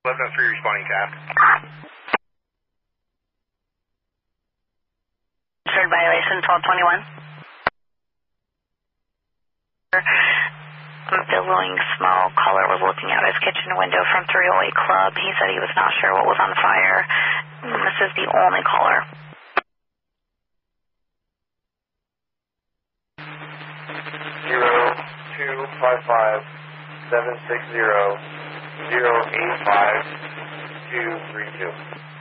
11-3 responding to app. Third violation, 1221. Billowing smoke. Caller was looking out his kitchen window from 308 Club. He said he was not sure what was on fire. This is the only caller. 255-760-085-232.